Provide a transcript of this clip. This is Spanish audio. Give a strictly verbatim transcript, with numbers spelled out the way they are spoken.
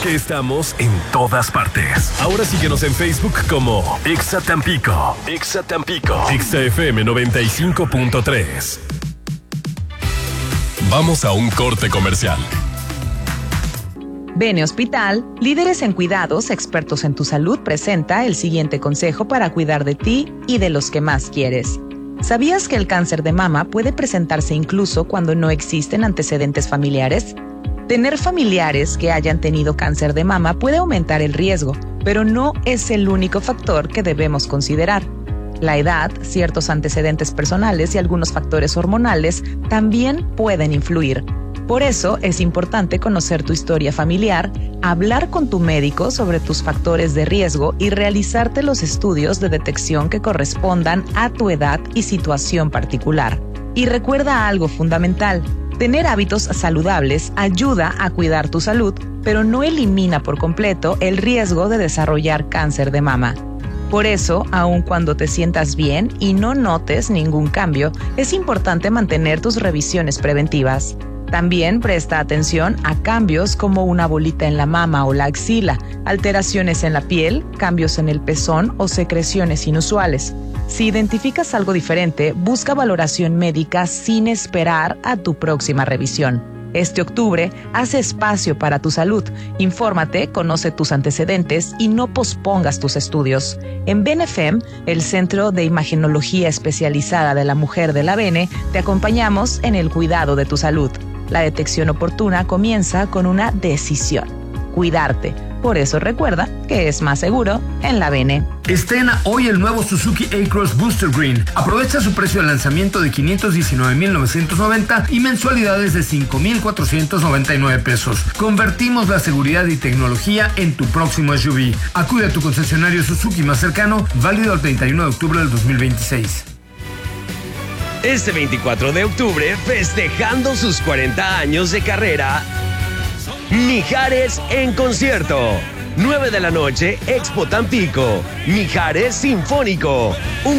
porque estamos en todas partes. Ahora síguenos en Facebook como Exa Tampico. Exa Tampico. Exa F M noventa y cinco punto tres. Vamos a un corte comercial. Bene Hospital, líderes en cuidados, expertos en tu salud, presenta el siguiente consejo para cuidar de ti y de los que más quieres. ¿Sabías que el cáncer de mama puede presentarse incluso cuando no existen antecedentes familiares? Tener familiares que hayan tenido cáncer de mama puede aumentar el riesgo, pero no es el único factor que debemos considerar. La edad, ciertos antecedentes personales y algunos factores hormonales también pueden influir. Por eso es importante conocer tu historia familiar, hablar con tu médico sobre tus factores de riesgo y realizarte los estudios de detección que correspondan a tu edad y situación particular. Y recuerda algo fundamental: tener hábitos saludables ayuda a cuidar tu salud, pero no elimina por completo el riesgo de desarrollar cáncer de mama. Por eso, aun cuando te sientas bien y no notes ningún cambio, es importante mantener tus revisiones preventivas. También presta atención a cambios como una bolita en la mama o la axila, alteraciones en la piel, cambios en el pezón o secreciones inusuales. Si identificas algo diferente, busca valoración médica sin esperar a tu próxima revisión. Este octubre, haz espacio para tu salud. Infórmate, conoce tus antecedentes y no pospongas tus estudios. En Benefem, el Centro de Imagenología Especializada de la Mujer de la Bene, te acompañamos en el cuidado de tu salud. La detección oportuna comienza con una decisión: cuidarte. Por eso recuerda que es más seguro en la Bene. Estrena hoy el nuevo Suzuki A-Cross Booster Green. Aprovecha su precio de lanzamiento de quinientos diecinueve mil novecientos noventa y mensualidades de cinco mil cuatrocientos noventa y nueve pesos. Convertimos la seguridad y tecnología en tu próximo S U V. Acude a tu concesionario Suzuki más cercano, válido el treinta y uno de octubre del dos mil veintiséis. Este veinticuatro de octubre, festejando sus cuarenta años de carrera, Mijares en concierto. nueve de la noche, Expo Tampico. Mijares Sinfónico. Un